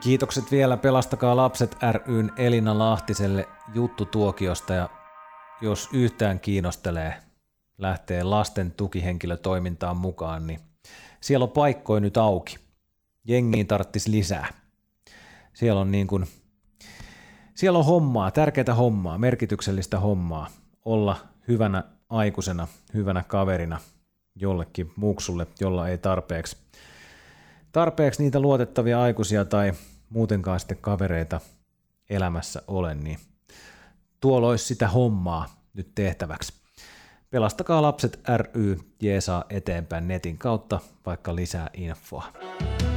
Kiitokset vielä Pelastakaa lapset ry:n Elina Lahtiselle juttutuokiosta, ja jos yhtään kiinnostelee lähtee lasten tukihenkilötoimintaan mukaan, niin siellä on paikkoja nyt auki. Jengiin tarttisi lisää. Siellä on hommaa, tärkeää hommaa, merkityksellistä hommaa. Olla hyvänä aikuisena, hyvänä kaverina jollekin muksulle, jolla ei tarpeeksi niitä luotettavia aikuisia tai muutenkaan sitten kavereita elämässä ole, niin tuolla olisi sitä hommaa nyt tehtäväksi. Pelastakaa lapset ry jeesaa eteenpäin netin kautta vaikka lisää infoa.